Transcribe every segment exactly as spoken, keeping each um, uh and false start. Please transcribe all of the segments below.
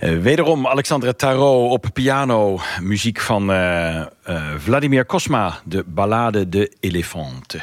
Uh, wederom Alexandra Tarot op piano. Muziek van uh, uh, Vladimir Cosma. De ballade de Elefante.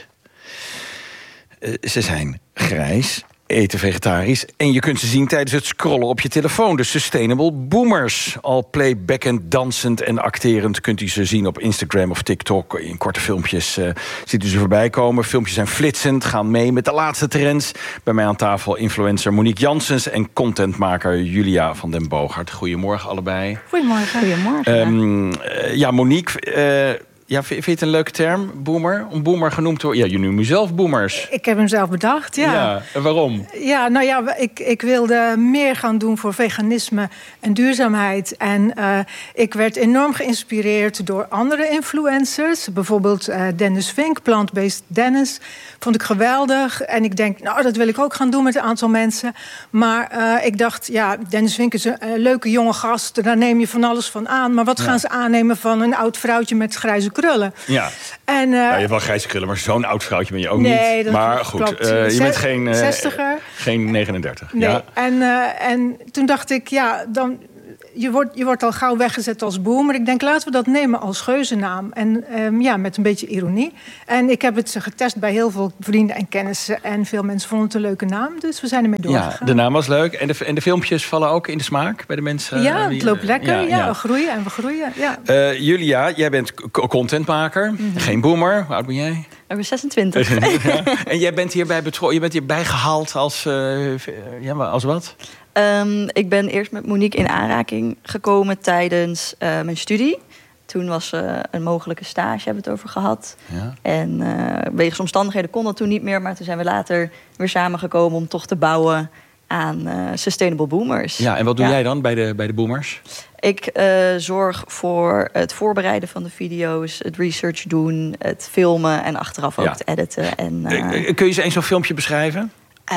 Uh, ze zijn grijs, eten vegetarisch. En je kunt ze zien tijdens het scrollen op je telefoon. De Sustainable Boomers. Al playbackend, dansend en acterend kunt u ze zien op Instagram of TikTok. In korte filmpjes uh, ziet u ze voorbij komen. Filmpjes zijn flitsend, gaan mee met de laatste trends. Bij mij aan tafel influencer Monique Janssens en contentmaker Julia van den Boogaard. Goedemorgen allebei. Goedemorgen. Goedemorgen. Um, uh, ja, Monique... Uh, Ja, vind je het een leuke term, boomer? Om boomer genoemd te worden? Ja, je noemt mezelf boomers. Ik heb hem zelf bedacht, ja. Ja, en waarom? Ja, nou ja, ik, ik wilde meer gaan doen voor veganisme en duurzaamheid. En uh, ik werd enorm geïnspireerd door andere influencers. Bijvoorbeeld uh, Dennis Vink, Plant-Based Dennis. Vond ik geweldig. En ik denk, nou, dat wil ik ook gaan doen met een aantal mensen. Maar uh, ik dacht, ja, Dennis Vink is een, een leuke jonge gast. Daar neem je van alles van aan. Maar wat ja. gaan ze aannemen van een oud vrouwtje met grijze krullen? Ja, en, uh, nou, je hebt wel grijze krullen, maar zo'n oud vrouwtje ben je ook nee, niet. Dat maar goed, uh, je bent geen, uh, zestiger. geen negenendertig. Nee, ja. en, uh, en toen dacht ik, ja, dan... Je wordt, je wordt al gauw weggezet als boomer. Ik denk, laten we dat nemen als geuzennaam. En um, ja, met een beetje ironie. En ik heb het getest bij heel veel vrienden en kennissen. En veel mensen vonden het een leuke naam. Dus we zijn ermee doorgegaan. Ja, de naam was leuk. En de, en de filmpjes vallen ook in de smaak bij de mensen? Ja, die, het loopt lekker. Ja, ja. ja, we groeien en we groeien. Ja. Uh, Julia, jij bent contentmaker. Mm-hmm. Geen boomer. Hoe oud ben jij? Ik ben zesentwintig. Ja. En jij bent hierbij betrokken. Je bent hierbij gehaald als, uh, ja, als wat? Um, ik ben eerst met Monique in aanraking gekomen tijdens uh, mijn studie. Toen was uh, een mogelijke stage, hebben we het over gehad. Ja. En uh, wegens omstandigheden kon dat toen niet meer. Maar toen zijn we later weer samengekomen om toch te bouwen aan uh, Sustainable Boomers. Ja, en wat doe ja. jij dan bij de, bij de Boomers? Ik uh, zorg voor het voorbereiden van de video's, het research doen, het filmen en achteraf ook ja. het editen. En, uh, Kun je eens zo'n filmpje beschrijven?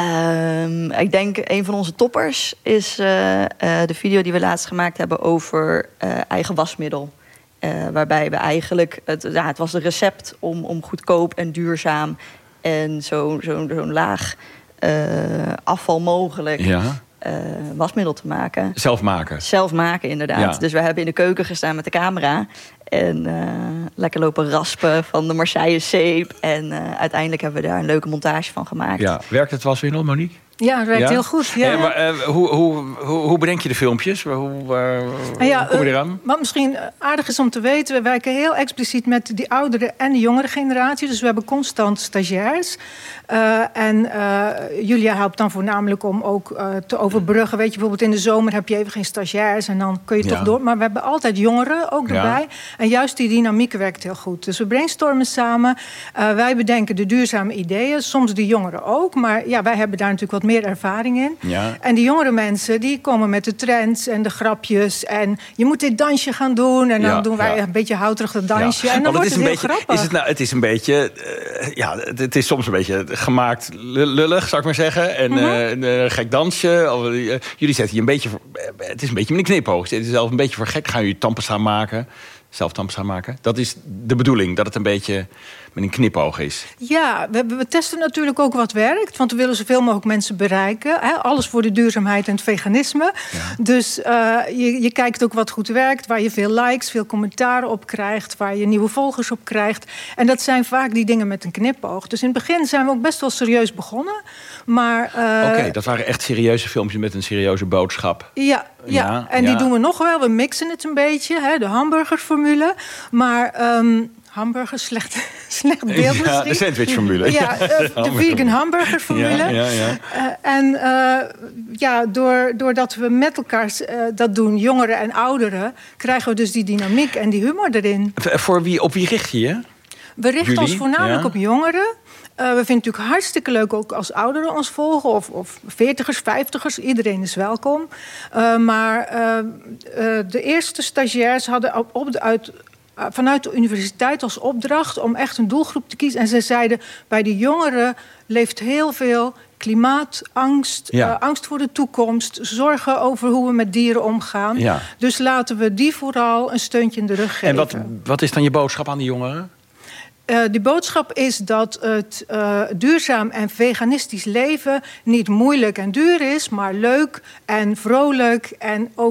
Um, ik denk een van onze toppers is uh, uh, de video die we laatst gemaakt hebben over uh, eigen wasmiddel. Uh, waarbij we eigenlijk, het, ja, het was een recept om, om goedkoop en duurzaam en zo, zo, zo'n laag uh, afval mogelijk ja. uh, wasmiddel te maken. Zelf maken? Zelf maken, inderdaad. Ja. Dus we hebben in de keuken gestaan met de camera. En uh, lekker lopen raspen van de Marseille zeep. En uh, uiteindelijk hebben we daar een leuke montage van gemaakt. Ja. Werkt het wasmiddel, Monique? Ja, het werkt ja? heel goed. Ja. Hey, maar, uh, hoe, hoe, hoe, hoe bedenk je de filmpjes? Hoe, uh, ja, hoe kom je eraan? Uh, wat misschien aardig is om te weten... we werken heel expliciet met die oudere en de jongere generatie. Dus we hebben constant stagiairs. Uh, en uh, Julia helpt dan voornamelijk om ook uh, te overbruggen. Weet je, bijvoorbeeld in de zomer heb je even geen stagiairs... en dan kun je toch ja. door. Maar we hebben altijd jongeren ook erbij. Ja. En juist die dynamiek werkt heel goed. Dus we brainstormen samen. Uh, wij bedenken de duurzame ideeën. Soms de jongeren ook. Maar ja, wij hebben daar natuurlijk wat meer ervaring in. Ja. En die jongere mensen die komen met de trends en de grapjes. En je moet dit dansje gaan doen. En dan ja, doen wij ja. een beetje houterig dat dansje. Ja. En dan wordt het, het heel beetje, grappig. Is het, nou, het is een beetje... Uh, ja, het is soms een beetje gemaakt lullig, zou ik maar zeggen. En mm-hmm. uh, een uh, gek dansje. Of, uh, jullie zetten je een beetje... Het is een beetje met een knipoog. Het is zelf een beetje voor gek. Gaan jullie tandpasta maken? Zelf tandpasta maken? Dat is de bedoeling. Dat het een beetje... met een knipoog is. Ja, we, we testen natuurlijk ook wat werkt. Want we willen zoveel mogelijk mensen bereiken. Hè? Alles voor de duurzaamheid en het veganisme. Ja. Dus uh, je, je kijkt ook wat goed werkt. Waar je veel likes, veel commentaren op krijgt. Waar je nieuwe volgers op krijgt. En dat zijn vaak die dingen met een knipoog. Dus in het begin zijn we ook best wel serieus begonnen. Maar uh, Oké, okay, dat waren echt serieuze filmpjes met een serieuze boodschap. Ja, ja. ja en ja. die doen we nog wel. We mixen het een beetje. Hè? De hamburgerformule. Maar... Um, hamburgers, slecht, slecht beeld misschien. Ja, de sandwichformule. Ja, uh, de, de vegan hamburgerformule. Ja, ja, ja. Uh, en uh, ja, door, doordat we met elkaar uh, dat doen, jongeren en ouderen... krijgen we dus die dynamiek en die humor erin. Voor wie, op wie richt je je? We richten Jullie? ons voornamelijk ja. op jongeren. Uh, we vinden het natuurlijk hartstikke leuk ook als ouderen ons volgen. Of, of veertigers, vijftigers. Iedereen is welkom. Uh, maar uh, uh, de eerste stagiairs hadden op, op de uit... vanuit de universiteit als opdracht om echt een doelgroep te kiezen. En zij zeiden, bij de jongeren leeft heel veel klimaatangst, ja. uh, angst voor de toekomst, zorgen over hoe we met dieren omgaan. Ja. Dus laten we die vooral een steuntje in de rug geven. En wat, wat is dan je boodschap aan die jongeren? Uh, die boodschap is dat het uh, duurzaam en veganistisch leven niet moeilijk en duur is, maar leuk en vrolijk en ook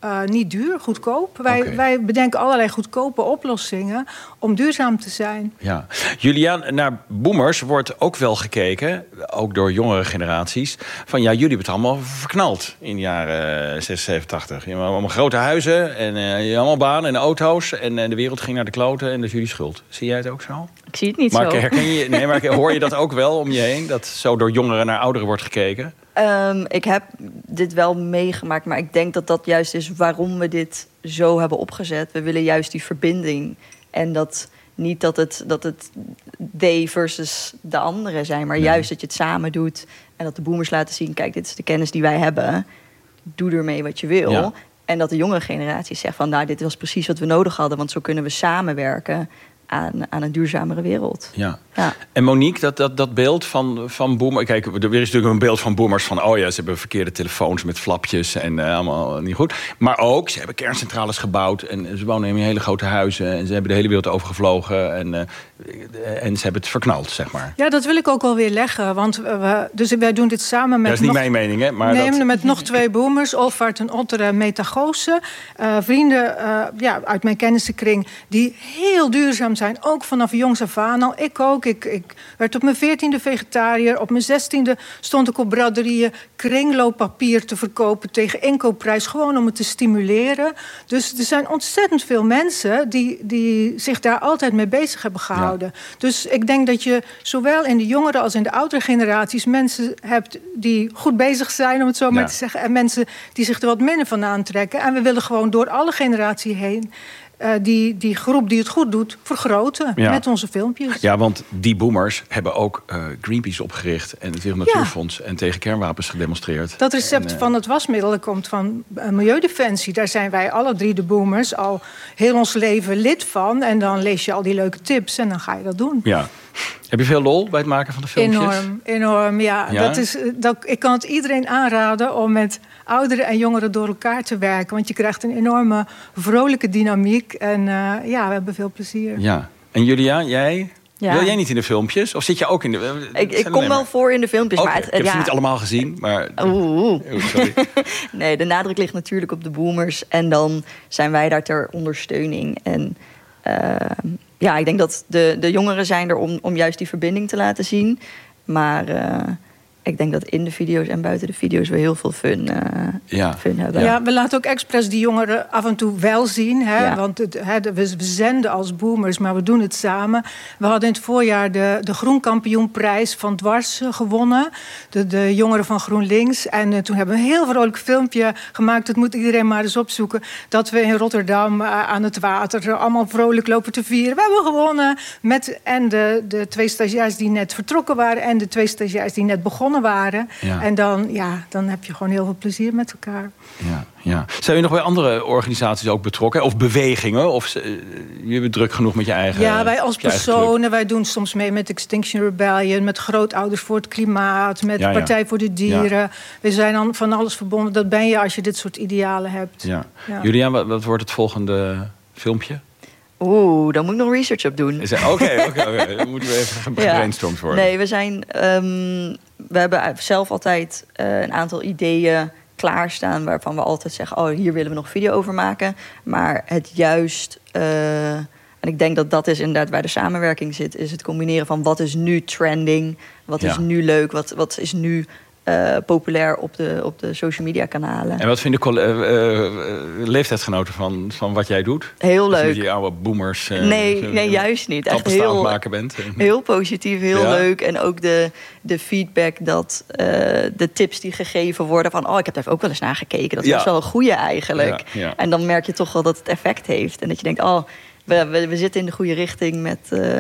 Uh, niet duur, goedkoop. Wij, okay. wij bedenken allerlei goedkope oplossingen om duurzaam te zijn. Ja. Juliaan, naar boomers wordt ook wel gekeken, ook door jongere generaties, van ja, jullie hebben het allemaal verknald in de jaren zestig, zeventig, tachtig. Je hebt allemaal grote huizen en uh, je hebt allemaal banen en auto's en uh, de wereld ging naar de kloten en dat is jullie schuld. Zie jij het ook zo? Ik zie het niet maar zo. Herken je, nee, maar hoor je dat ook wel om je heen, dat zo door jongeren naar ouderen wordt gekeken? Um, ik heb dit wel meegemaakt, maar ik denk dat dat juist is waarom we dit zo hebben opgezet. We willen juist die verbinding. En dat niet dat het, dat het they versus de anderen zijn, maar nee. juist dat je het samen doet. En dat de boomers laten zien, kijk, dit is de kennis die wij hebben. Doe ermee wat je wil. Ja. En dat de jongere generatie zegt van, nou, dit was precies wat we nodig hadden, want zo kunnen we samenwerken aan, aan een duurzamere wereld. Ja. Ja. En Monique, dat, dat, dat beeld van, van boomers... Kijk, er is natuurlijk een beeld van boomers van, oh ja, ze hebben verkeerde telefoons met flapjes en uh, allemaal niet goed. Maar ook, ze hebben kerncentrales gebouwd en ze wonen in hele grote huizen en ze hebben de hele wereld overgevlogen en, uh, en ze hebben het verknald, zeg maar. Ja, dat wil ik ook wel weer leggen, want we, dus wij doen dit samen met... Dat is niet nog, mijn mening, hè? Maar nee, dat... met nog twee boomers, Olvaart en Otter en Meta Goossen. Uh, vrienden uh, ja, uit mijn kennissenkring die heel duurzaam zijn, ook vanaf jongs af aan al. Ik ook. Ik, ik werd op mijn veertiende vegetariër. Op mijn zestiende stond ik op braderieën kringlooppapier te verkopen tegen inkoopprijs, gewoon om het te stimuleren. Dus er zijn ontzettend veel mensen die, die zich daar altijd mee bezig hebben gehouden. Ja. Dus ik denk dat je zowel in de jongere als in de oudere generaties mensen hebt die goed bezig zijn, om het zo maar ja. te zeggen, en mensen die zich er wat minder van aantrekken. En we willen gewoon door alle generaties heen Uh, die, die groep die het goed doet, vergroten ja. met onze filmpjes. Ja, want die boomers hebben ook uh, Greenpeace opgericht en het Wereld Natuurfonds ja. en tegen kernwapens gedemonstreerd. Dat recept en, uh, van het wasmiddel komt van uh, Milieudefensie. Daar zijn wij alle drie de boomers al heel ons leven lid van. En dan lees je al die leuke tips en dan ga je dat doen. Ja. Heb je veel lol bij het maken van de filmpjes? Enorm, enorm, ja. ja? Dat is, dat, ik kan het iedereen aanraden om met ouderen en jongeren door elkaar te werken. Want je krijgt een enorme vrolijke dynamiek. En uh, ja, we hebben veel plezier. Ja. En Juliaan, jij? Ja. Wil jij niet in de filmpjes? Of zit je ook in de... Ik, ik kom wel voor in de filmpjes. Okay. Maar het, ik heb ja. ze niet allemaal gezien, maar... Oeh. Oh, sorry. Nee, de nadruk ligt natuurlijk op de boomers. En dan zijn wij daar ter ondersteuning. En uh, ja, ik denk dat de, de jongeren zijn er om, om juist die verbinding te laten zien. Maar uh, ik denk dat in de video's en buiten de video's we heel veel fun, uh, ja. fun hebben. Ja, we laten ook expres die jongeren af en toe wel zien. Hè? Ja. Want het, hè, we zenden als boomers, maar we doen het samen. We hadden in het voorjaar de, de Groenkampioenprijs van Dwars gewonnen. De, de jongeren van GroenLinks. En uh, toen hebben we een heel vrolijk filmpje gemaakt. Dat moet iedereen maar eens opzoeken. Dat we in Rotterdam uh, aan het water uh, allemaal vrolijk lopen te vieren. We hebben gewonnen. Met, en de, de twee stagiairs die net vertrokken waren. En de twee stagiairs die net begonnen waren. Ja. En dan, ja, dan heb je gewoon heel veel plezier met elkaar. Ja, ja. Zijn jullie nog bij andere organisaties ook betrokken? Of bewegingen? Of uh, je bent druk genoeg met je eigen... Ja, wij als personen, wij doen soms mee met Extinction Rebellion, met Grootouders voor het Klimaat, met ja, ja. Partij voor de Dieren. Ja. We zijn dan van alles verbonden. Dat ben je als je dit soort idealen hebt. Ja. Ja. Juliaan, wat, wat wordt het volgende filmpje? Oeh, daar moet ik nog research op doen. Oké, oké. Dan moeten we even gebrainstormd worden. Nee, we zijn... Um, we hebben zelf altijd uh, een aantal ideeën klaarstaan waarvan we altijd zeggen, oh, hier willen we nog video over maken. Maar het juist, uh, en ik denk dat dat is inderdaad waar de samenwerking zit, is het combineren van wat is nu trending, wat ja. is nu leuk, wat, wat is nu uh, populair op de, op de social media kanalen. En wat vinden uh, uh, leeftijdsgenoten van, van wat jij doet? Heel leuk. Dus die oude boomers. Uh, nee, nee, juist niet. Echt heel, maken bent. heel positief, heel ja. leuk. En ook de, de feedback dat uh, de tips die gegeven worden van, oh, ik heb er ook wel eens naar gekeken. Dat ja. was wel een goeie eigenlijk. Ja, ja. En dan merk je toch wel dat het effect heeft. En dat je denkt, oh, we, we, we zitten in de goede richting met... Uh,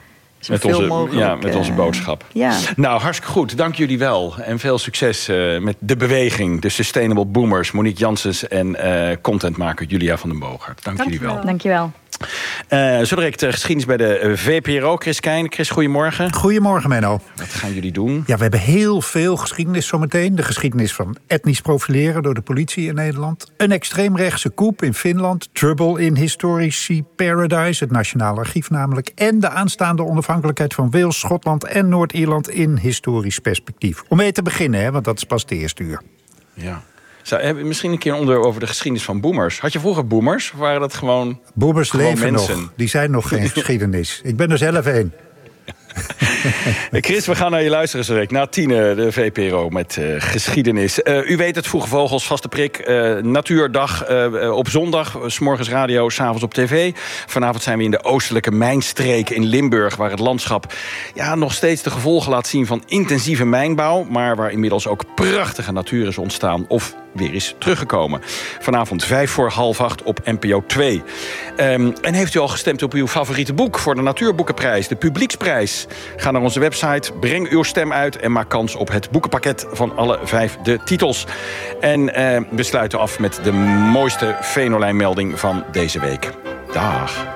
Met onze, ja, met onze boodschap. Ja. Nou, hartstikke goed. Dank jullie wel. En veel succes uh, met de beweging. De Sustainable Boomers. Monique Janssens en uh, contentmaker Julia van den Boogaard. Dank, Dank jullie wel. Dank je wel. Uh, zo direct uh, geschiedenis bij de V P R O. Chris Keijn. Chris, goedemorgen. Goedemorgen, Menno. Wat gaan jullie doen? Ja, we hebben heel veel geschiedenis zometeen. De geschiedenis van etnisch profileren door de politie in Nederland. Een extreemrechtse coup in Finland. Trouble in Historici Paradise, het Nationaal Archief namelijk. En de aanstaande onafhankelijkheid van Wales, Schotland en Noord-Ierland in historisch perspectief. Om mee te beginnen, hè, want dat is pas de eerste uur. Ja. Zou, heb je misschien een keer onder over de geschiedenis van boomers? Had je vroeger boomers? Of waren dat gewoon Boomers gewoon leven mensen? nog. Die zijn nog geen geschiedenis. Ik ben er zelf een. Chris, we gaan naar je luisteren zo direct. Na tienen, de V P R O met uh, geschiedenis. Uh, u weet het, Vroege Vogels, vaste prik. Uh, natuurdag uh, op zondag, 's morgens radio, 's avonds op tv. Vanavond zijn we in de oostelijke mijnstreek in Limburg, waar het landschap ja, nog steeds de gevolgen laat zien van intensieve mijnbouw, maar waar inmiddels ook prachtige natuur is ontstaan of weer is teruggekomen. Vanavond vijf voor half acht op N P O twee. Um, en heeft u al gestemd op uw favoriete boek voor de Natuurboekenprijs, de Publieksprijs? Ga naar onze website, breng uw stem uit en maak kans op het boekenpakket van alle vijf de titels. En uh, we sluiten af met de mooiste Venolijn-melding van deze week. Dag.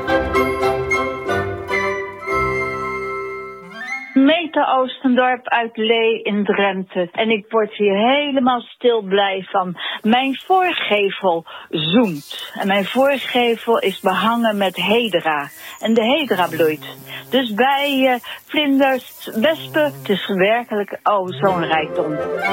Meta Oostendorp uit Lee in Drenthe. En ik word hier helemaal stil blij van. Mijn voorgevel zoemt. En mijn voorgevel is behangen met hedera. En de hedera bloeit. Dus bij uh, vlinders, wespen, het is werkelijk oh, zo'n rijkdom.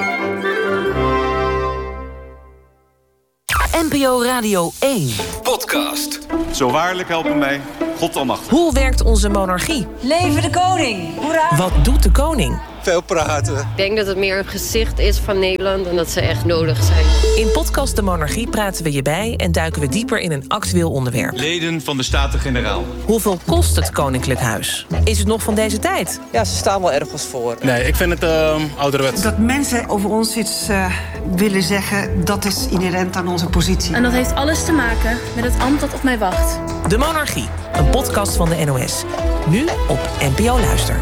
N P O Radio één. Podcast. Zo waarlijk helpen mij, God almachtig. Hoe werkt onze monarchie? Leven de koning! Hoera! Wat doet de koning? Veel praten. Ik denk dat het meer een gezicht is van Nederland en dat ze echt nodig zijn. In podcast De Monarchie praten we je bij en duiken we dieper in een actueel onderwerp. Leden van de Staten-Generaal. Hoeveel kost het Koninklijk Huis? Is het nog van deze tijd? Ja, ze staan wel ergens voor. Nee, ik vind het uh, ouderwets. Dat mensen over ons iets uh, willen zeggen, dat is inherent aan onze positie. En dat heeft alles te maken met het ambt dat op mij wacht. De Monarchie, een podcast van de N O S. Nu op N P O Luister.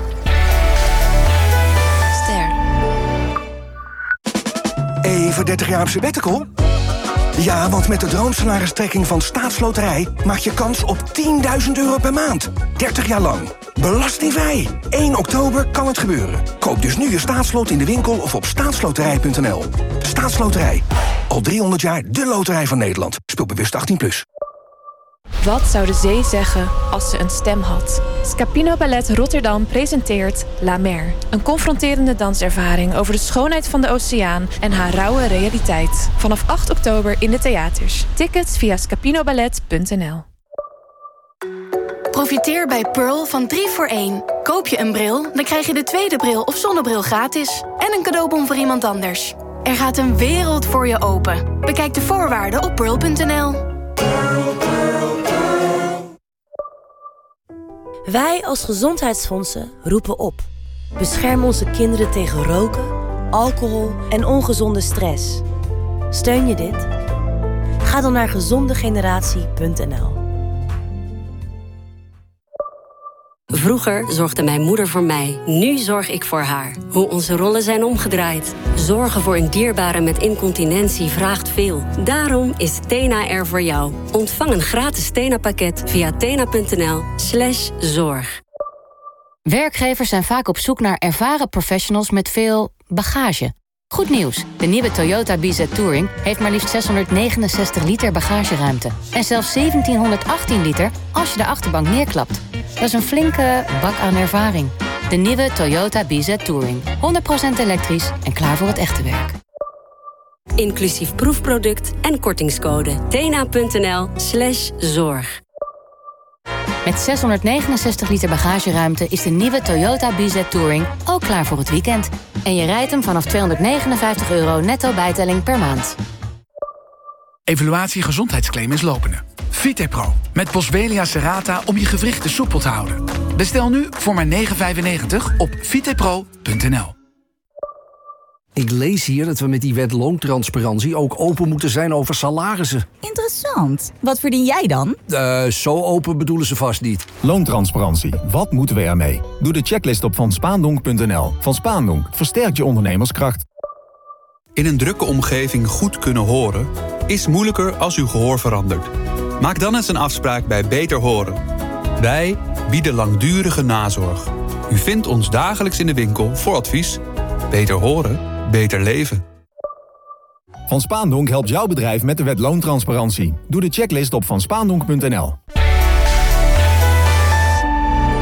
Even dertig jaar op sabbatical? Ja, want met de droomsalaristrekking van Staatsloterij maak je kans op tienduizend euro per maand. dertig jaar lang. Belastingvrij. één oktober kan het gebeuren. Koop dus nu je staatslot in de winkel of op staatsloterij punt n l. Staatsloterij. Al driehonderd jaar de loterij van Nederland. Speel bewust achttien plus. Wat zou de zee zeggen als ze een stem had? Scapino Ballet Rotterdam presenteert La Mer. Een confronterende danservaring over de schoonheid van de oceaan en haar rauwe realiteit. Vanaf acht oktober in de theaters. Tickets via scapinoballet punt n l. Profiteer bij Pearl van drie voor één. Koop je een bril, dan krijg je de tweede bril of zonnebril gratis. En een cadeaubon voor iemand anders. Er gaat een wereld voor je open. Bekijk de voorwaarden op pearl punt n l. Wij als gezondheidsfondsen roepen op. Bescherm onze kinderen tegen roken, alcohol en ongezonde stress. Steun je dit? Ga dan naar gezondegeneratie punt n l. Vroeger zorgde mijn moeder voor mij, nu zorg ik voor haar. Hoe onze rollen zijn omgedraaid. Zorgen voor een dierbare met incontinentie vraagt veel. Daarom is Tena er voor jou. Ontvang een gratis Tena-pakket via tena punt n l slash zorg. Werkgevers zijn vaak op zoek naar ervaren professionals met veel bagage. Goed nieuws, de nieuwe Toyota B Z Touring heeft maar liefst zeshonderdnegenenzestig liter bagageruimte. En zelfs zeventienhonderdachttien liter als je de achterbank neerklapt. Dat is een flinke bak aan ervaring. De nieuwe Toyota B Z Touring. honderd procent elektrisch en klaar voor het echte werk. Inclusief proefproduct en kortingscode. tena punt n l slash zorg. Met zeshonderdnegenenzestig liter bagageruimte is de nieuwe Toyota B Z Touring ook klaar voor het weekend. En je rijdt hem vanaf tweehonderdnegenenvijftig euro netto bijtelling per maand. Evaluatie gezondheidsclaim is lopende. Vitepro met Boswellia serrata om je gewrichten soepel te houden. Bestel nu voor maar negen vijfennegentig op vitepro punt n l. Ik lees hier dat we met die wet loontransparantie ook open moeten zijn over salarissen. Interessant. Wat verdien jij dan? Uh, zo open bedoelen ze vast niet. Loontransparantie. Wat moeten we ermee? Doe de checklist op van spaandonk punt n l. Van Spaandonk versterkt je ondernemerskracht. In een drukke omgeving goed kunnen horen is moeilijker als uw gehoor verandert. Maak dan eens een afspraak bij Beter Horen. Wij bieden langdurige nazorg. U vindt ons dagelijks in de winkel voor advies. Beter horen, beter leven. Van Spaandonk helpt jouw bedrijf met de wet loontransparantie. Doe de checklist op van spaandonk punt n l.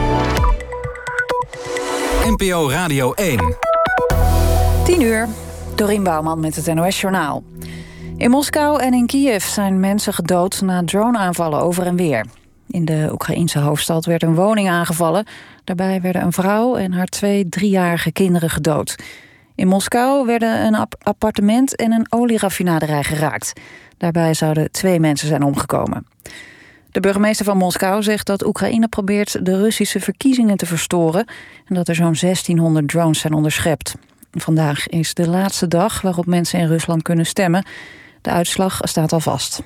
N P O Radio één. tien uur. Dorien Bouwman met het N O S-journaal. In Moskou en in Kiev zijn mensen gedood na drone-aanvallen over en weer. In de Oekraïense hoofdstad werd een woning aangevallen. Daarbij werden een vrouw en haar twee driejarige kinderen gedood. In Moskou werden een appartement en een olieraffinaderij geraakt. Daarbij zouden twee mensen zijn omgekomen. De burgemeester van Moskou zegt dat Oekraïne probeert de Russische verkiezingen te verstoren en dat er zo'n zestienhonderd drones zijn onderschept. Vandaag is de laatste dag waarop mensen in Rusland kunnen stemmen. De uitslag staat al vast.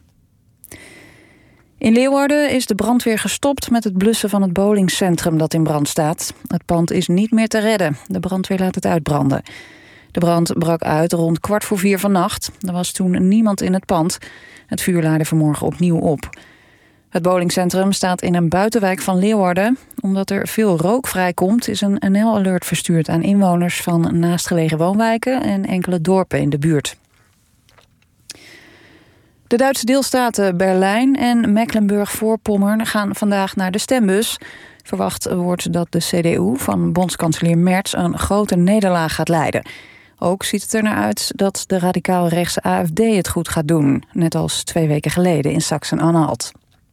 In Leeuwarden is de brandweer gestopt met het blussen van het bowlingcentrum dat in brand staat. Het pand is niet meer te redden. De brandweer laat het uitbranden. De brand brak uit rond kwart voor vier vannacht. Er was toen niemand in het pand. Het vuur laaide vanmorgen opnieuw op. Het bowlingcentrum staat in een buitenwijk van Leeuwarden. Omdat er veel rook vrijkomt, is een N L-alert verstuurd aan inwoners van naastgelegen woonwijken en enkele dorpen in de buurt. De Duitse deelstaten Berlijn en Mecklenburg-Voorpommern gaan vandaag naar de stembus. Verwacht wordt dat de C D U van bondskanselier Merz een grote nederlaag gaat leiden. Ook ziet het er naar uit dat de radicaal-rechtse A F D het goed gaat doen, net als twee weken geleden in Sachsen-Anhalt.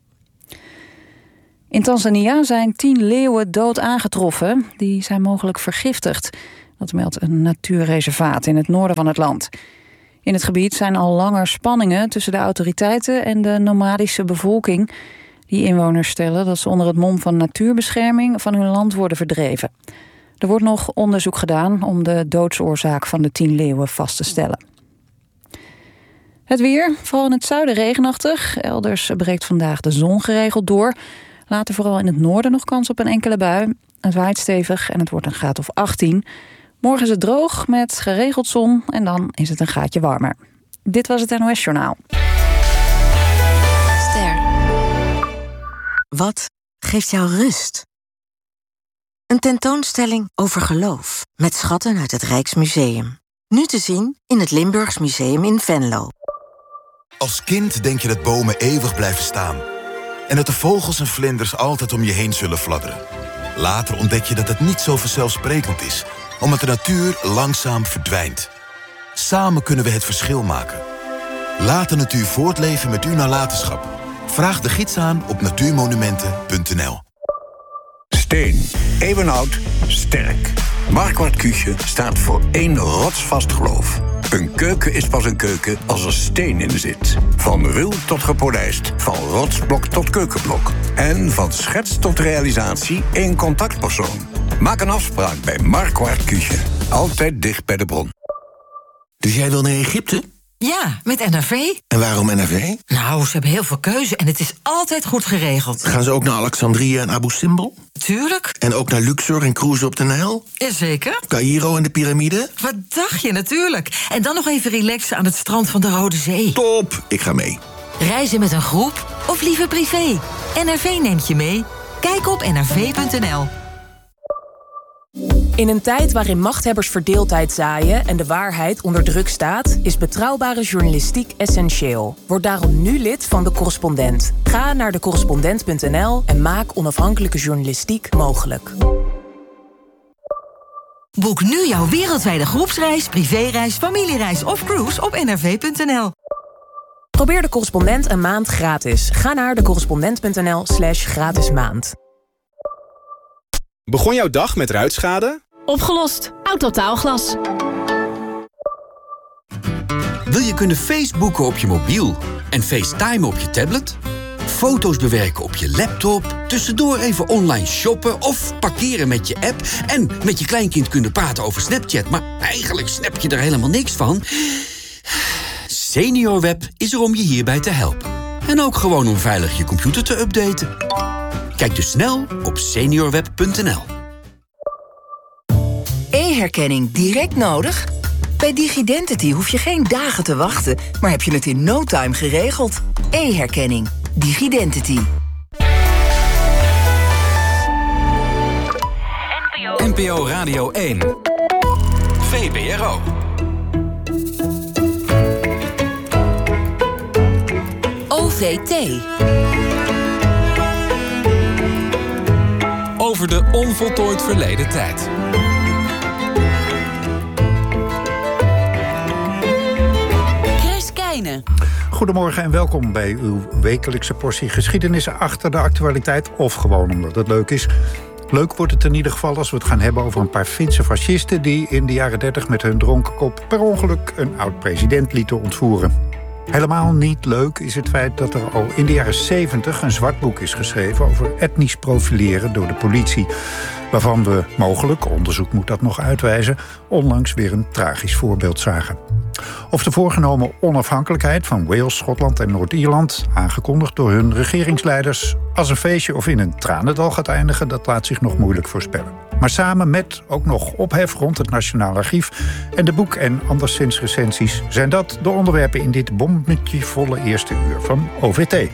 In Tanzania zijn tien leeuwen dood aangetroffen. Die zijn mogelijk vergiftigd. Dat meldt een natuurreservaat in het noorden van het land. In het gebied zijn al langer spanningen tussen de autoriteiten en de nomadische bevolking. Die inwoners stellen dat ze onder het mom van natuurbescherming van hun land worden verdreven. Er wordt nog onderzoek gedaan om de doodsoorzaak van de tien leeuwen vast te stellen. Het weer, vooral in het zuiden regenachtig. Elders breekt vandaag de zon geregeld door. Later vooral in het noorden nog kans op een enkele bui. Het waait stevig en het wordt een graad of achttien. Morgen is het droog met geregeld zon en dan is het een graadje warmer. Dit was het N O S-journaal. Ster. Wat geeft jou rust? Een tentoonstelling over geloof met schatten uit het Rijksmuseum. Nu te zien in het Limburgs Museum in Venlo. Als kind denk je dat bomen eeuwig blijven staan. En dat de vogels en vlinders altijd om je heen zullen fladderen. Later ontdek je dat het niet zo vanzelfsprekend is, omdat de natuur langzaam verdwijnt. Samen kunnen we het verschil maken. Laat de natuur voortleven met uw nalatenschap. Vraag de gids aan op natuurmonumenten punt n l. Steen, eeuwenoud, sterk. Marquardt Küche staat voor één rotsvast geloof. Een keuken is pas een keuken als er steen in zit. Van ruw tot gepolijst, van rotsblok tot keukenblok. En van schets tot realisatie één contactpersoon. Maak een afspraak bij Marquardt Küche. Altijd dicht bij de bron. Dus jij wil naar Egypte? Ja, met N R V. En waarom N R V? Nou, ze hebben heel veel keuze en het is altijd goed geregeld. Gaan ze ook naar Alexandrië en Abu Simbel? Tuurlijk. En ook naar Luxor en cruisen op de Nijl? Jazeker. Caïro en de piramide? Wat dacht je, natuurlijk. En dan nog even relaxen aan het strand van de Rode Zee. Top, ik ga mee. Reizen met een groep of liever privé? N R V neemt je mee. Kijk op n r v punt n l. In een tijd waarin machthebbers verdeeldheid zaaien en de waarheid onder druk staat, is betrouwbare journalistiek essentieel. Word daarom nu lid van De Correspondent. Ga naar de correspondent punt n l en maak onafhankelijke journalistiek mogelijk. Boek nu jouw wereldwijde groepsreis, privéreis, familiereis of cruise op n r v punt n l. Probeer De Correspondent een maand gratis. Ga naar de correspondent punt n l slash gratis maand. Begon jouw dag met ruitschade? Opgelost. Autotaalglas. Wil je kunnen Facebooken op je mobiel en FaceTime op je tablet? Foto's bewerken op je laptop, tussendoor even online shoppen of parkeren met je app en met je kleinkind kunnen praten over Snapchat, maar eigenlijk snap je er helemaal niks van? SeniorWeb is er om je hierbij te helpen. En ook gewoon om veilig je computer te updaten. Kijk dus snel op seniorweb punt n l. E-herkenning direct nodig? Bij Digidentity hoef je geen dagen te wachten, maar heb je het in no time geregeld. E-herkenning. Digidentity. N P O Radio één. V B R O. O V T. Over de onvoltooid verleden tijd. dingen. Goedemorgen en welkom bij uw wekelijkse portie geschiedenissen achter de actualiteit. Of gewoon omdat het leuk is. Leuk wordt het in ieder geval als we het gaan hebben over een paar Finse fascisten die in de jaren dertig met hun dronken kop per ongeluk een oud-president lieten ontvoeren. Helemaal niet leuk is het feit dat er al in de jaren zeventig een zwart boek is geschreven over etnisch profileren door de politie. Waarvan we mogelijk, onderzoek moet dat nog uitwijzen, onlangs weer een tragisch voorbeeld zagen. Of de voorgenomen onafhankelijkheid van Wales, Schotland en Noord-Ierland, aangekondigd door hun regeringsleiders, als een feestje of in een tranendal gaat eindigen, dat laat zich nog moeilijk voorspellen. Maar samen met ook nog ophef rond het Nationaal Archief en de boek- en anderszins recensies zijn dat de onderwerpen in dit bommetjevolle eerste uur van O V T.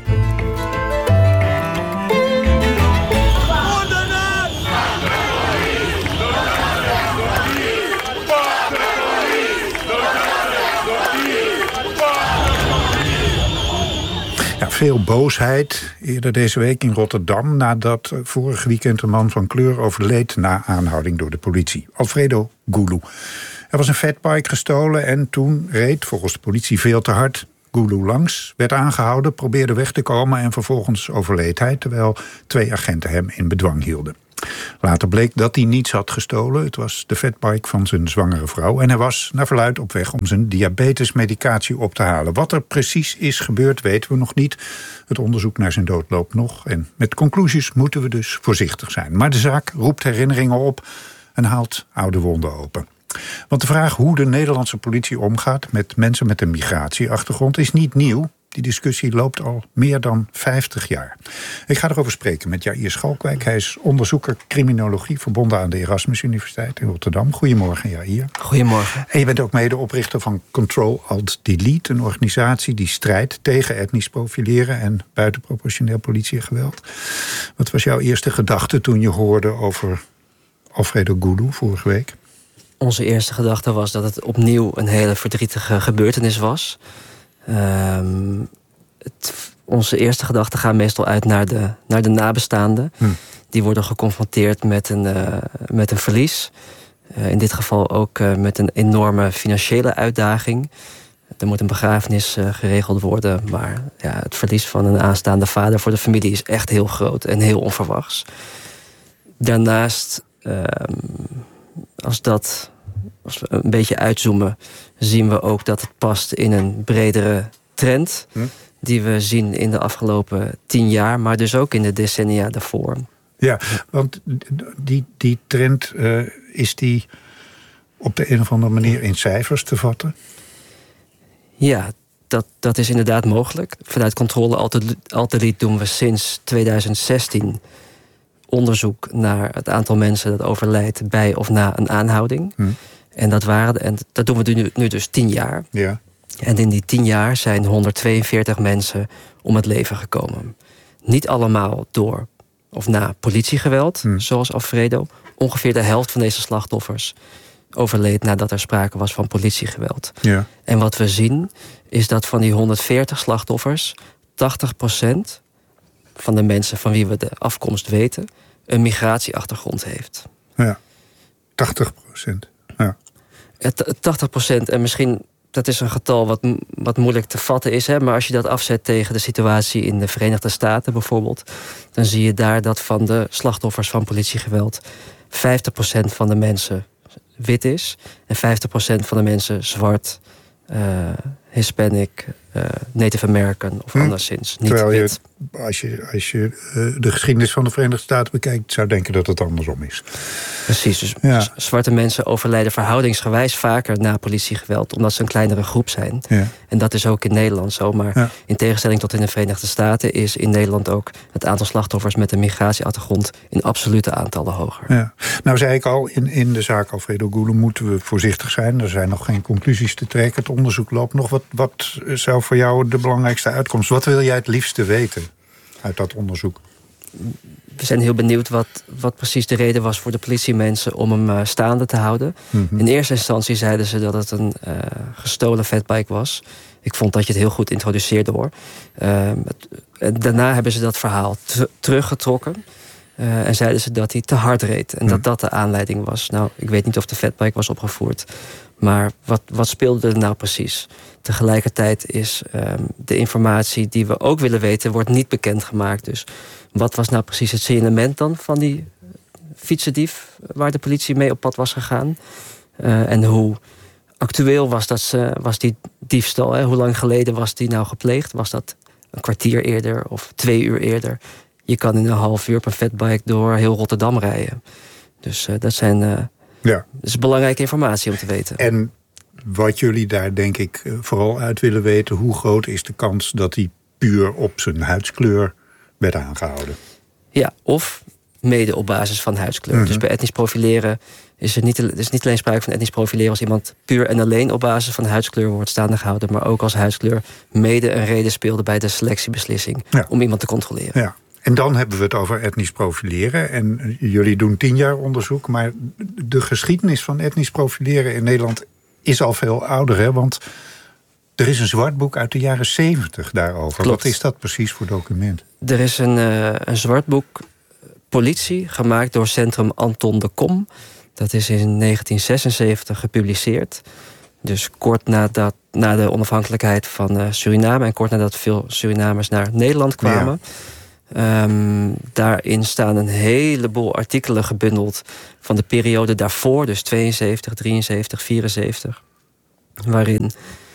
Ja, veel boosheid eerder deze week in Rotterdam nadat vorig weekend een man van kleur overleed na aanhouding door de politie. Alfredo Gulu. Er was een fatbike gestolen en toen reed volgens de politie veel te hard. Gulu langs, werd aangehouden, probeerde weg te komen en vervolgens overleed hij, terwijl twee agenten hem in bedwang hielden. Later bleek dat hij niets had gestolen. Het was de fatbike van zijn zwangere vrouw. En hij was naar verluidt op weg om zijn diabetesmedicatie op te halen. Wat er precies is gebeurd weten we nog niet. Het onderzoek naar zijn dood loopt nog. En met conclusies moeten we dus voorzichtig zijn. Maar de zaak roept herinneringen op en haalt oude wonden open. Want de vraag hoe de Nederlandse politie omgaat met mensen met een migratieachtergrond is niet nieuw. Die discussie loopt al meer dan vijftig jaar. Ik ga erover spreken met Jair Schalkwijk. Hij is onderzoeker criminologie verbonden aan de Erasmus Universiteit in Rotterdam. Goedemorgen, Jair. Goedemorgen. En je bent ook medeoprichter van Control-Alt-Delete, een organisatie die strijdt tegen etnisch profileren en buitenproportioneel politiegeweld. Wat was jouw eerste gedachte toen je hoorde over Alfredo Gulu vorige week? Onze eerste gedachte was dat het opnieuw een hele verdrietige gebeurtenis was. Um, het, onze eerste gedachten gaan meestal uit naar de, naar de nabestaanden. Hm. Die worden geconfronteerd met een, uh, met een verlies. Uh, in dit geval ook uh, met een enorme financiële uitdaging. Er moet een begrafenis uh, geregeld worden. Maar ja, het verlies van een aanstaande vader voor de familie is echt heel groot en heel onverwachts. Daarnaast, uh, als dat... Als we een beetje uitzoomen, zien we ook dat het past in een bredere trend. Hm? Die we zien in de afgelopen tien jaar, maar dus ook in de decennia daarvoor. Ja, want die, die trend, uh, is die op de een of andere manier in cijfers te vatten? Ja, dat, dat is inderdaad mogelijk. Vanuit Control-Alt-Delete doen we sinds tweeduizend zestien... onderzoek naar het aantal mensen dat overlijdt bij of na een aanhouding. Hm. En dat waren, en dat doen we nu, nu dus tien jaar. Ja. En in die tien jaar zijn honderdtweeënveertig mensen om het leven gekomen. Niet allemaal door of na politiegeweld, hm. zoals Alfredo. Ongeveer de helft van deze slachtoffers overleed nadat er sprake was van politiegeweld. Ja. En wat we zien is dat van die honderdveertig slachtoffers tachtig procent van de mensen van wie we de afkomst weten een migratieachtergrond heeft. Ja, tachtig procent. Ja. tachtig procent, en misschien, dat is een getal wat, wat moeilijk te vatten is, hè, maar als je dat afzet tegen de situatie in de Verenigde Staten bijvoorbeeld, dan zie je daar dat van de slachtoffers van politiegeweld vijftig procent van de mensen wit is en vijftig procent van de mensen zwart, uh, Hispanic, uh, Native American of hm. anderszins. Niet Terwijl je, wit. als je, als je uh, de geschiedenis van de Verenigde Staten bekijkt, zou denken dat het andersom is. Precies, dus ja. zwarte mensen overlijden verhoudingsgewijs vaker na politiegeweld, omdat ze een kleinere groep zijn. Ja. En dat is ook in Nederland zo. Maar ja. in tegenstelling tot in de Verenigde Staten is in Nederland ook het aantal slachtoffers met een migratieachtergrond in absolute aantallen hoger. Ja. Nou zei ik al, in, in de zaak Alfredo Gulu moeten we voorzichtig zijn. Er zijn nog geen conclusies te trekken. Het onderzoek loopt nog. Wat, wat zou voor jou de belangrijkste uitkomst? Wat wil jij het liefste weten uit dat onderzoek? We zijn heel benieuwd wat, wat precies de reden was voor de politiemensen om hem uh, staande te houden. Mm-hmm. In eerste instantie zeiden ze dat het een uh, gestolen fatbike was. Ik vond dat je het heel goed introduceerde, hoor. Uh, het, daarna hebben ze dat verhaal t- teruggetrokken. Uh, en zeiden ze dat hij te hard reed. En mm. dat dat de aanleiding was. Nou, ik weet niet of de fatbike was opgevoerd. Maar wat, wat speelde er nou precies? Tegelijkertijd is um, de informatie die we ook willen weten, wordt niet bekendgemaakt. Dus wat was nou precies het signalement dan van die fietsendief waar de politie mee op pad was gegaan? Uh, en hoe actueel was, dat, uh, was die diefstal? Hè? Hoe lang geleden was die nou gepleegd? Was dat een kwartier eerder of twee uur eerder? Je kan in een half uur op een fatbike door heel Rotterdam rijden. Dus uh, dat zijn uh, ja. dat is belangrijke informatie om te weten. En wat jullie daar denk ik vooral uit willen weten, hoe groot is de kans dat hij puur op zijn huidskleur werd aangehouden? Ja, of mede op basis van huidskleur. Mm-hmm. Dus bij etnisch profileren is er niet, er is niet alleen sprake van etnisch profileren als iemand puur en alleen op basis van huidskleur wordt staande gehouden, maar ook als huidskleur mede een reden speelde bij de selectiebeslissing ja. om iemand te controleren. Ja. En dan hebben we het over etnisch profileren. En jullie doen tien jaar onderzoek, maar de geschiedenis van etnisch profileren in Nederland is al veel ouder, hè? Want er is een zwart boek uit de jaren zeventig daarover. Klopt. Wat is dat precies voor document? Er is een, uh, een zwart boek politie gemaakt door Centrum Anton de Kom. Dat is in negentien zesenzeventig gepubliceerd. Dus kort nadat, na de onafhankelijkheid van uh, Suriname en kort nadat veel Surinamers naar Nederland kwamen. Ja. Um, daarin staan een heleboel artikelen gebundeld van de periode daarvoor, dus tweeënzeventig, drieënzeventig, vierenzeventig. Waarin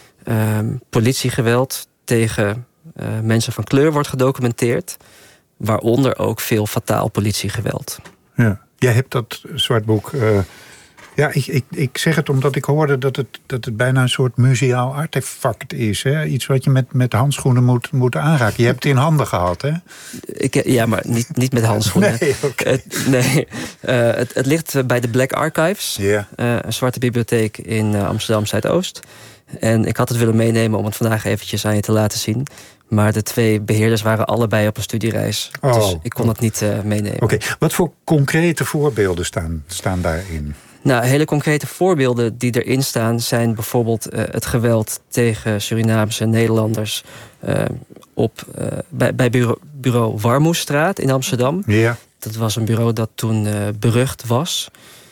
um, politiegeweld tegen uh, mensen van kleur wordt gedocumenteerd. Waaronder ook veel fataal politiegeweld. Ja. Jij hebt dat zwartboek. Uh, ja, ik, ik, ik zeg het omdat ik hoorde dat het, dat het bijna een soort museaal artefact is. Hè? Iets wat je met, met handschoenen moet, moet aanraken. Je hebt het in handen gehad, hè? Ik, ja, maar niet, niet met handschoenen. Nee, okay. het, nee. Uh, het, het ligt bij de Black Archives. Yeah. Uh, een zwarte bibliotheek in uh, Amsterdam Zuidoost. En ik had het willen meenemen om het vandaag eventjes aan je te laten zien. Maar de twee beheerders waren allebei op een studiereis. Oh. Dus ik kon het niet uh, meenemen. Oké, okay. Wat voor concrete voorbeelden staan, staan daarin? Nou, hele concrete voorbeelden die erin staan zijn bijvoorbeeld uh, het geweld tegen Surinaamse Nederlanders uh, op, uh, bij, bij bureau, bureau Warmoestraat in Amsterdam. Ja. Dat was een bureau dat toen uh, berucht was.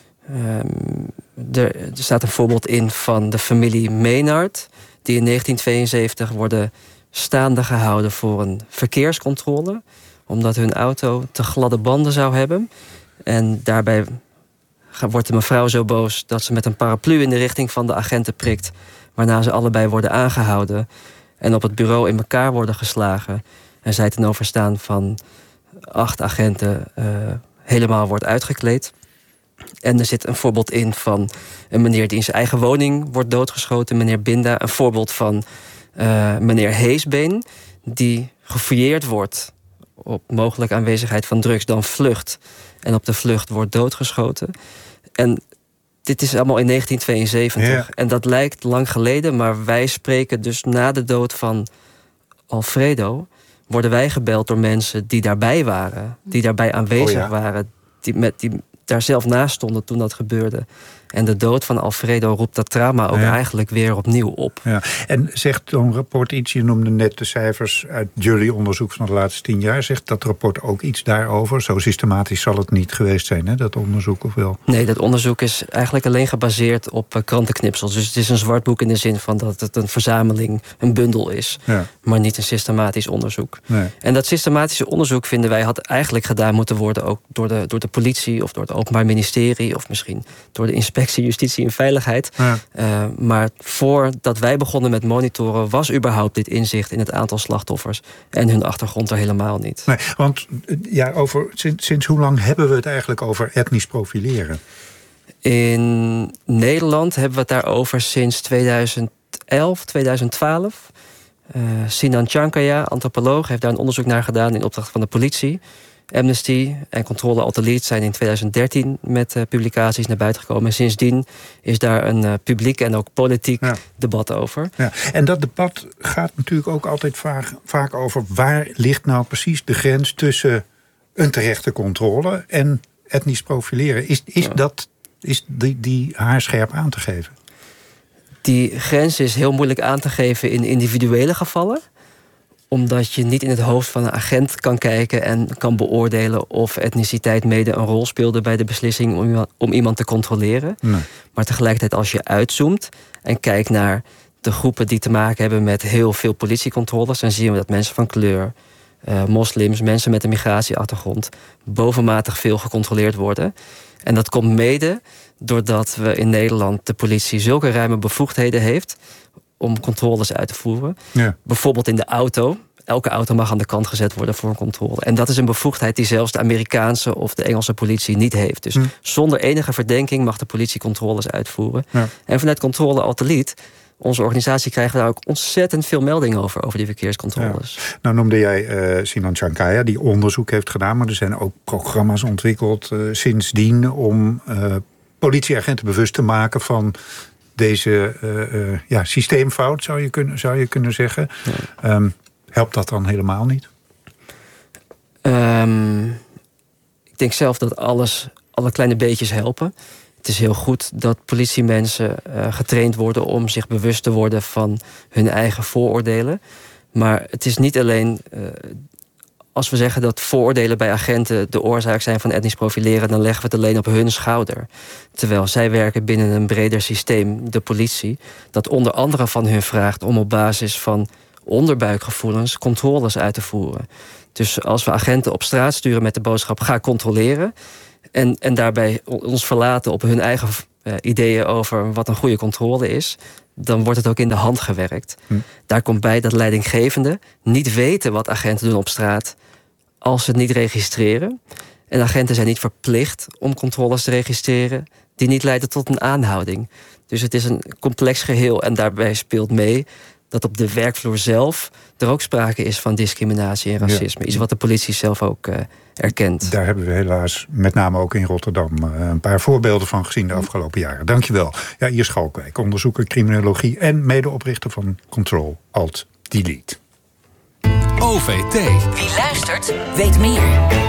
Um, er, er staat een voorbeeld in van de familie Meenard, die in negentien tweeënzeventig worden staande gehouden voor een verkeerscontrole, omdat hun auto te gladde banden zou hebben. En daarbij wordt de mevrouw zo boos dat ze met een paraplu in de richting van de agenten prikt, waarna ze allebei worden aangehouden en op het bureau in elkaar worden geslagen. En zij ten overstaan van acht agenten uh, helemaal wordt uitgekleed. En er zit een voorbeeld in van een meneer die in zijn eigen woning wordt doodgeschoten, meneer Binda. Een voorbeeld van uh, meneer Heesbeen, die gefouilleerd wordt op mogelijke aanwezigheid van drugs, dan vlucht. En op de vlucht wordt doodgeschoten. En dit is allemaal in negentien tweeënzeventig. Ja. En dat lijkt lang geleden, maar wij spreken dus na de dood van Alfredo, worden wij gebeld door mensen die daarbij waren, die daarbij aanwezig oh ja. waren, die, met, die daar zelf naast stonden toen dat gebeurde. En de dood van Alfredo roept dat trauma ook ja. eigenlijk weer opnieuw op. Ja. En zegt zo'n rapport iets, je noemde net de cijfers uit jullie onderzoek van de laatste tien jaar. Zegt dat rapport ook iets daarover? Zo systematisch zal het niet geweest zijn, hè, dat onderzoek, of wel? Nee, dat onderzoek is eigenlijk alleen gebaseerd op uh, krantenknipsels. Dus het is een zwart boek in de zin van dat het een verzameling, een bundel is. Ja. Maar niet een systematisch onderzoek. Nee. En dat systematische onderzoek, vinden wij, had eigenlijk gedaan moeten worden ook door de, door de politie of door het Openbaar Ministerie of misschien door de inspectie Justitie en Veiligheid. Ja. Uh, maar voordat wij begonnen met monitoren, was überhaupt dit inzicht in het aantal slachtoffers en hun achtergrond er helemaal niet. Nee, want ja, over, sinds, sinds hoe lang hebben we het eigenlijk over etnisch profileren? In Nederland hebben we het daarover sinds tweeduizend elf, tweeduizend twaalf. Uh, Sinan Chankaya, antropoloog, heeft daar een onderzoek naar gedaan in opdracht van de politie. Amnesty en Controle Alt Delete zijn in tweeduizend dertien met uh, publicaties naar buiten gekomen. En sindsdien is daar een uh, publiek en ook politiek ja. debat over. Ja. En dat debat gaat natuurlijk ook altijd vaak, vaak over waar ligt nou precies de grens tussen een terechte controle en etnisch profileren. Is, is, ja. dat, is die, die haarscherp aan te geven? Die grens is heel moeilijk aan te geven in individuele gevallen. Omdat je niet in het hoofd van een agent kan kijken en kan beoordelen of etniciteit mede een rol speelde bij de beslissing om iemand, om iemand te controleren. Nee. Maar tegelijkertijd als je uitzoomt en kijkt naar de groepen die te maken hebben met heel veel politiecontroles, dan zien we dat mensen van kleur, uh, moslims, mensen met een migratieachtergrond bovenmatig veel gecontroleerd worden. En dat komt mede doordat we in Nederland de politie zulke ruime bevoegdheden heeft om controles uit te voeren. Ja. Bijvoorbeeld in de auto. Elke auto mag aan de kant gezet worden voor een controle. En dat is een bevoegdheid die zelfs de Amerikaanse of de Engelse politie niet heeft. Dus hm. zonder enige verdenking mag de politie controles uitvoeren. Ja. En vanuit Controle Alt-Delete, onze organisatie, krijgen we daar ook ontzettend veel meldingen over, over die verkeerscontroles. Ja. Nou noemde jij uh, Sinan Chankaya, die onderzoek heeft gedaan, maar er zijn ook programma's ontwikkeld uh, sindsdien om uh, politieagenten bewust te maken van deze uh, uh, ja, systeemfout, zou je kunnen, zou je kunnen zeggen. Ja. Um, helpt dat dan helemaal niet? Um, ik denk zelf dat alles, alle kleine beetjes helpen. Het is heel goed dat politiemensen uh, getraind worden om zich bewust te worden van hun eigen vooroordelen. Maar het is niet alleen, uh, als we zeggen dat vooroordelen bij agenten de oorzaak zijn van etnisch profileren, dan leggen we het alleen op hun schouder. Terwijl zij werken binnen een breder systeem, de politie, dat onder andere van hun vraagt om op basis van onderbuikgevoelens controles uit te voeren. Dus als we agenten op straat sturen met de boodschap ga controleren en, en daarbij ons verlaten op hun eigen uh, ideeën over wat een goede controle is, dan wordt het ook in de hand gewerkt. Hm. Daar komt bij dat leidinggevenden niet weten wat agenten doen op straat als ze het niet registreren. En agenten zijn niet verplicht om controles te registreren die niet leiden tot een aanhouding. Dus het is een complex geheel en daarbij speelt mee dat op de werkvloer zelf er ook sprake is van discriminatie en racisme. Ja. Iets wat de politie zelf ook uh, erkent. Daar hebben we helaas, met name ook in Rotterdam, uh, een paar voorbeelden van gezien de afgelopen jaren. Dankjewel. Ja, Iris Schalkwijk, onderzoeker criminologie en medeoprichter van Control Alt Delete. O V T. Wie luistert, weet meer.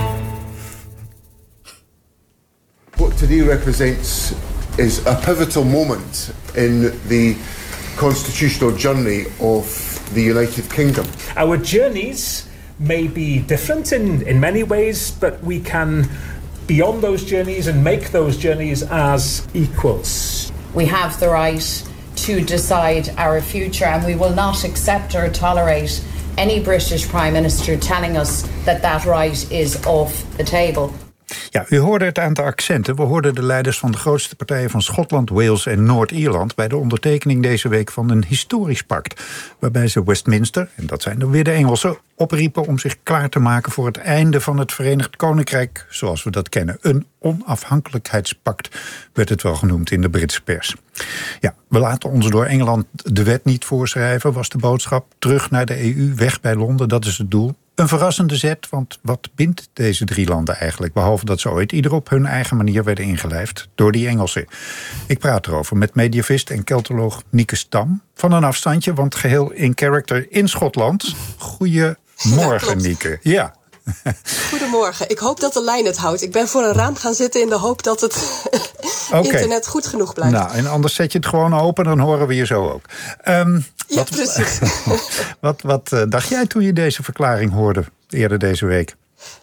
What today represents is a pivotal moment in the constitutional journey of the United Kingdom. Our journeys may be different in, in many ways, but we can beyond those journeys and make those journeys as equals. We have the right to decide our future, and we will not accept or tolerate any British Prime Minister telling us that that right is off the table. Ja, u hoorde het aan de accenten. We hoorden de leiders van de grootste partijen van Schotland, Wales en Noord-Ierland bij de ondertekening deze week van een historisch pact, waarbij ze Westminster, en dat zijn dan weer de Engelsen, opriepen om zich klaar te maken voor het einde van het Verenigd Koninkrijk zoals we dat kennen. Een onafhankelijkheidspact werd het wel genoemd in de Britse pers. Ja, we laten ons door Engeland de wet niet voorschrijven, was de boodschap. Terug naar de E U, weg bij Londen, dat is het doel. Een verrassende zet, want wat bindt deze drie landen eigenlijk? Behalve dat ze ooit ieder op hun eigen manier werden ingelijfd door die Engelsen. Ik praat erover met mediavist en keltoloog Nieke Stam. Van een afstandje, want geheel in character in Schotland. Goedemorgen, ja, Nieke. Ja. Goedemorgen. Ik hoop dat de lijn het houdt. Ik ben voor een raam gaan zitten in de hoop dat het okay. internet goed genoeg blijft. Nou, en anders zet je het gewoon open, dan horen we je zo ook. Um, ja, wat, precies. wat, wat uh, dacht jij toen je deze verklaring hoorde eerder deze week?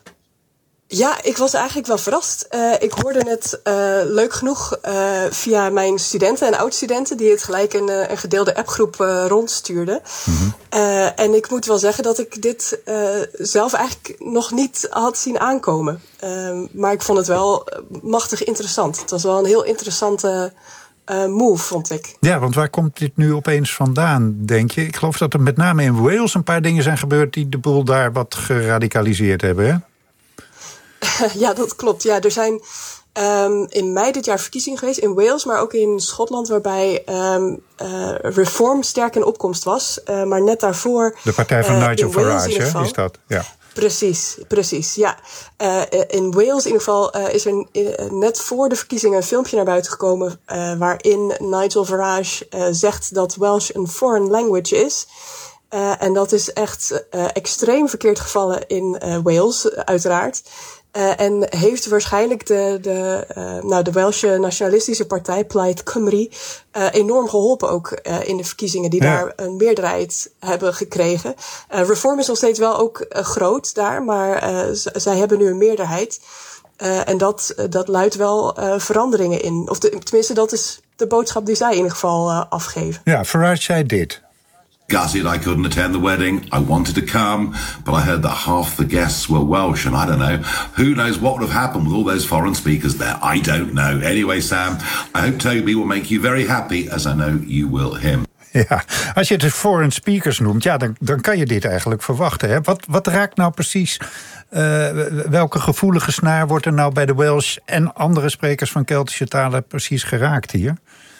Ja, ik was eigenlijk wel verrast. Uh, ik hoorde het uh, leuk genoeg uh, via mijn studenten en oud-studenten, die het gelijk in uh, een gedeelde appgroep uh, rondstuurden. Mm-hmm. Uh, en ik moet wel zeggen dat ik dit uh, zelf eigenlijk nog niet had zien aankomen. Uh, maar ik vond het wel machtig interessant. Het was wel een heel interessante uh, move, vond ik. Ja, want waar komt dit nu opeens vandaan, denk je? Ik geloof dat er met name in Wales een paar dingen zijn gebeurd die de boel daar wat geradicaliseerd hebben, hè? Ja, dat klopt. Ja, er zijn um, in mei dit jaar verkiezingen geweest in Wales, maar ook in Schotland, waarbij um, uh, Reform sterk in opkomst was. Uh, maar net daarvoor... De partij van uh, Nigel Farage, hè, is dat? Ja. Precies, precies, ja. Uh, in Wales in ieder geval uh, is er uh, net voor de verkiezingen een filmpje naar buiten gekomen uh, waarin Nigel Farage uh, zegt dat Welsh een foreign language is. Uh, en dat is echt uh, extreem verkeerd gevallen in uh, Wales, uh, uiteraard. Uh, en heeft waarschijnlijk de, de, uh, nou, de Welsche nationalistische partij, Plaid Cymru, uh, enorm geholpen ook uh, in de verkiezingen die ja. daar een meerderheid hebben gekregen. Uh, Reform is nog steeds wel ook uh, groot daar, maar uh, z- zij hebben nu een meerderheid. Uh, en dat, uh, dat luidt wel uh, veranderingen in. Of de, tenminste, dat is de boodschap die zij in ieder geval uh, afgeven. Ja, Farage zei dit. Gutted I couldn't attend the wedding. I wanted to come, but I heard that half the guests were Welsh, and I don't know. Who knows what would have happened with all those foreign speakers there? I don't know. Anyway, Sam, I hope Toby will make you very happy, as I know you will him. Ja, als je het dus foreign speakers noemt, ja, dan, dan kan je dit eigenlijk verwachten. Hè? Wat, wat raakt nou precies, uh, welke gevoelige snaar wordt er nou bij de Welsh en andere sprekers van Keltische talen precies geraakt hier?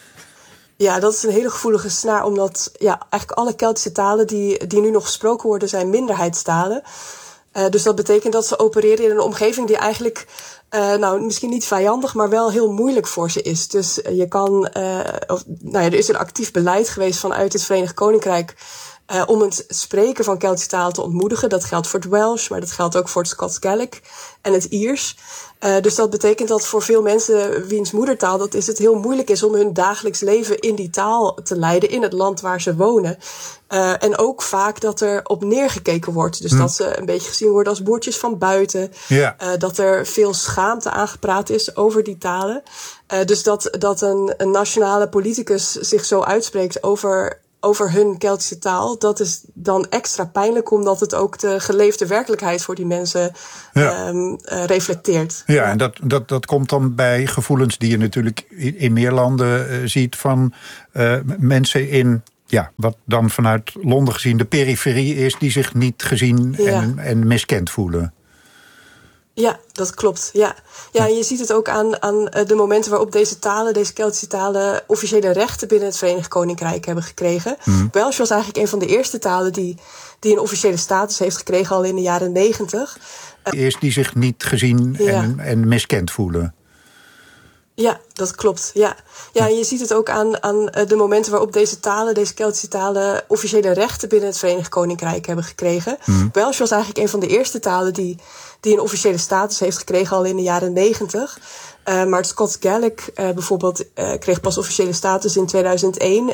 Ja, dat is een hele gevoelige snaar, omdat ja, eigenlijk alle Keltische talen die, die nu nog gesproken worden, zijn minderheidstalen. Uh, dus dat betekent dat ze opereren in een omgeving die eigenlijk, uh, nou misschien niet vijandig, maar wel heel moeilijk voor ze is. Dus uh, je kan, uh, of, nou ja, er is een actief beleid geweest vanuit het Verenigd Koninkrijk uh, om het spreken van Keltische talen te ontmoedigen. Dat geldt voor het Welsh, maar dat geldt ook voor het Scots Gaelic en het Iers. Uh, dus dat betekent dat voor veel mensen wiens moedertaal dat is, het heel moeilijk is om hun dagelijks leven in die taal te leiden in het land waar ze wonen. Uh, en ook vaak dat er op neergekeken wordt. Dus hm. dat ze een beetje gezien worden als boertjes van buiten. Ja. Uh, dat er veel schaamte aangepraat is over die talen. Uh, dus dat, dat een, een nationale politicus zich zo uitspreekt over over hun Keltische taal, dat is dan extra pijnlijk, omdat het ook de geleefde werkelijkheid voor die mensen ja. um, uh, reflecteert. Ja, en dat, dat, dat komt dan bij gevoelens die je natuurlijk in, in meer landen uh, ziet van uh, mensen in, ja, wat dan vanuit Londen gezien de periferie is, die zich niet gezien ja. en, en miskend voelen. Ja, dat klopt. Ja, ja en je ziet het ook aan, aan de momenten waarop deze talen, deze Keltische talen, officiële rechten binnen het Verenigd Koninkrijk hebben gekregen. Mm. Welsh was eigenlijk een van de eerste talen die, die een officiële status heeft gekregen al in de jaren negentig. Eerst die zich niet gezien ja. en, en miskend voelen. Ja, dat klopt. Ja, ja en je ziet het ook aan, aan de momenten waarop deze talen, deze Keltische talen, officiële rechten binnen het Verenigd Koninkrijk hebben gekregen. Mm. Welsh was eigenlijk een van de eerste talen die, die een officiële status heeft gekregen al in de jaren negentig. Uh, maar het Scots Gaelic uh, bijvoorbeeld uh, kreeg pas officiële status in tweeduizend één.